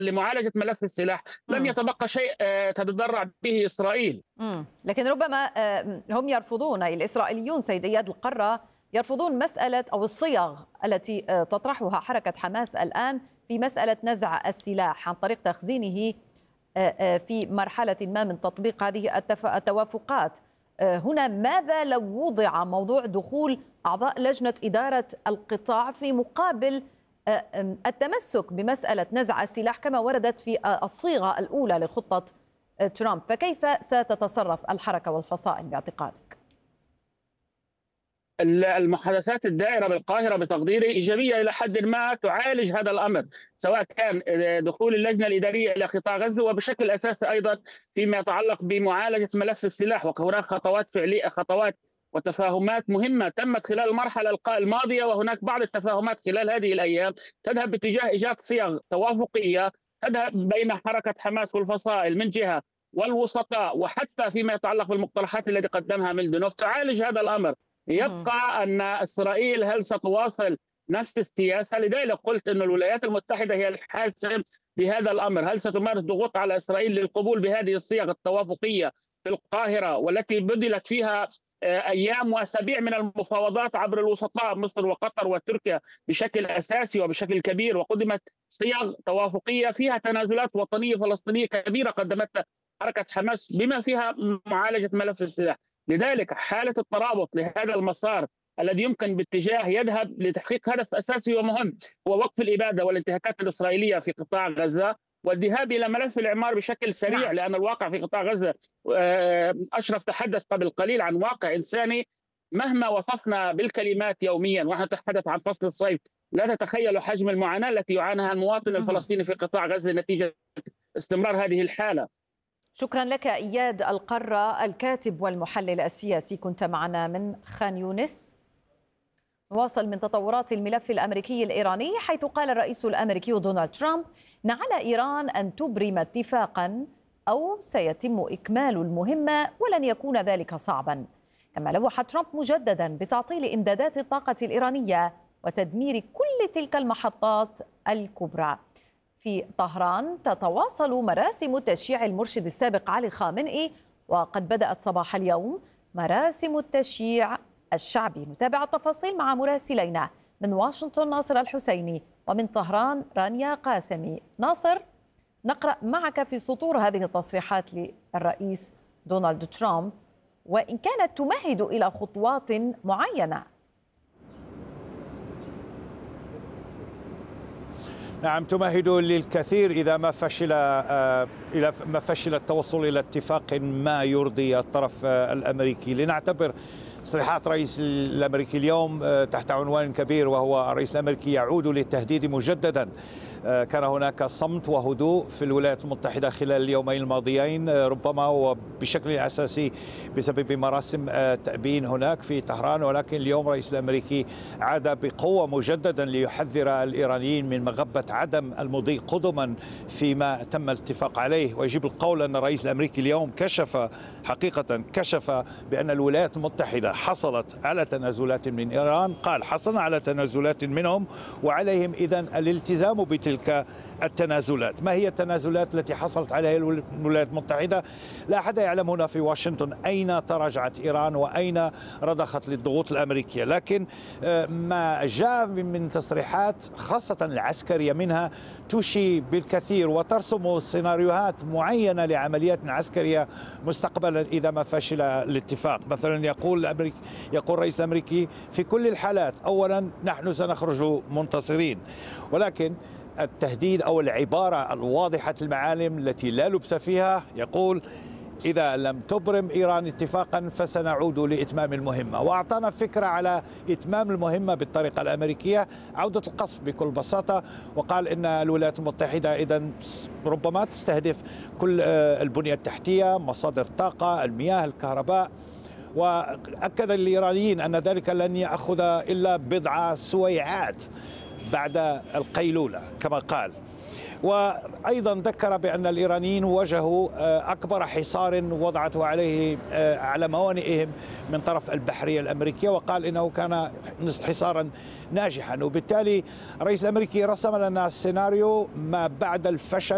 لمعالجة ملف السلاح، لم إمم، يتبقى شيء تتذرع به إسرائيل. لكن ربما هم يرفضون الإسرائيليون سيد إياد القرة يرفضون مسألة أو الصيغ التي تطرحها حركة حماس الآن في مسألة نزع السلاح عن طريق تخزينه في مرحلة ما من تطبيق هذه التوافقات. هنا ماذا لو وضع موضوع دخول أعضاء لجنة إدارة القطاع في مقابل التمسك بمسألة نزع السلاح كما وردت في الصيغة الأولى لخطة ترامب؟ فكيف ستتصرف الحركة والفصائل باعتقادك؟ المحادثات الدائرة بالقاهرة بتقديري إيجابية إلى حد ما تعالج هذا الأمر، سواء كان دخول اللجنة الإدارية إلى قطاع غزة، وبشكل أساسي أيضا فيما يتعلق بمعالجة ملف السلاح. وهناك خطوات فعلية، خطوات وتفاهمات مهمة تمت خلال المرحلة الماضية، وهناك بعض التفاهمات خلال هذه الأيام تذهب باتجاه إيجاد صيغ توافقية تذهب بين حركة حماس والفصائل من جهة والوسطاء، وحتى فيما يتعلق بالمقترحات التي قدمها ميلدونوف تعالج هذا الأمر. مهم. يبقى أن إسرائيل هل ستواصل نفس السياسة؟ لذلك قلت أن الولايات المتحدة هي الحاسم بهذا الأمر. هل ستمارس ضغوط على إسرائيل للقبول بهذه الصيغ التوافقية في القاهرة، والتي بذلت فيها أيام وأسابيع من المفاوضات عبر الوسطاء مصر وقطر وتركيا بشكل أساسي وبشكل كبير، وقدمت صيغ توافقية فيها تنازلات وطنية فلسطينية كبيرة قدمتها حركة حماس بما فيها معالجة ملف السلاح. لذلك حالة الترابط لهذا المسار الذي يمكن باتجاه يذهب لتحقيق هدف أساسي ومهم، هو وقف الإبادة والانتهاكات الإسرائيلية في قطاع غزة، والذهاب إلى ملف الإعمار بشكل سريع، نعم. لأن الواقع في قطاع غزة أشرف تحدث قبل قليل عن واقع إنساني مهما وصفنا بالكلمات يوميا، ونحن نتحدث عن فصل الصيف، لا تتخيل حجم المعاناة التي يعانيها المواطن مهم. الفلسطيني في قطاع غزة نتيجة استمرار هذه الحالة. شكرا لك إياد القرة الكاتب والمحلل السياسي، كنت معنا من خان يونس. نواصل من تطورات الملف الأمريكي الإيراني، حيث قال الرئيس الأمريكي دونالد ترامب إن على إيران أن تبرم اتفاقا أو سيتم إكمال المهمة ولن يكون ذلك صعبا. كما لوح ترامب مجددا بتعطيل إمدادات الطاقة الإيرانية وتدمير كل تلك المحطات الكبرى. في طهران تتواصل مراسم تشييع المرشد السابق علي خامنئي، وقد بدأت صباح اليوم مراسم التشييع الشعبي. نتابع التفاصيل مع مراسلينا من واشنطن ناصر الحسيني، ومن طهران رانيا قاسمي. ناصر، نقرأ معك في سطور هذه التصريحات للرئيس دونالد ترامب، وإن كانت تمهد إلى خطوات معينة. نعم، تمهد للكثير إذا ما فشل التوصل إلى اتفاق ما يرضي الطرف الأمريكي. لنعتبر تصريحات الرئيس الأمريكي اليوم تحت عنوان كبير، وهو الرئيس الأمريكي يعود للتهديد مجددا. كان هناك صمت وهدوء في الولايات المتحدة خلال اليومين الماضيين، ربما وبشكل أساسي بسبب مراسم تأبين هناك في طهران، ولكن اليوم الرئيس الأمريكي عاد بقوة مجددا ليحذر الإيرانيين من مغبة عدم المضي قدما فيما تم الاتفاق عليه. ويجب القول أن الرئيس الأمريكي اليوم كشف بأن الولايات المتحدة حصلت على تنازلات من إيران. قال حصلنا على تنازلات منهم وعليهم إذن الالتزام بتلك التنازلات. ما هي التنازلات التي حصلت عليها الولايات المتحدة؟ لا أحد يعلم هنا في واشنطن أين تراجعت إيران وأين رضخت للضغوط الأمريكية، لكن ما جاء من تصريحات خاصة العسكرية منها تشي بالكثير وترسم سيناريوهات معينة لعمليات عسكرية مستقبلا إذا ما فشل الاتفاق. مثلا يقول الرئيس الأمريكي في كل الحالات أولا نحن سنخرج منتصرين، ولكن التهديد أو العبارة الواضحة المعالم التي لا لبس فيها يقول إذا لم تبرم إيران اتفاقا فسنعود لإتمام المهمة. وأعطانا فكرة على إتمام المهمة بالطريقة الأمريكية، عودة القصف بكل بساطة. وقال إن الولايات المتحدة إذن ربما تستهدف كل البنية التحتية، مصادر الطاقة، المياه، الكهرباء. وأكد الإيرانيين أن ذلك لن يأخذ إلا بضع سويعات بعد القيلولة كما قال. وأيضا ذكر بأن الإيرانيين واجهوا أكبر حصار وضعته على موانئهم من طرف البحرية الأمريكية، وقال إنه كان حصارا ناجحا. وبالتالي الرئيس الأمريكي رسم لنا سيناريو ما بعد الفشل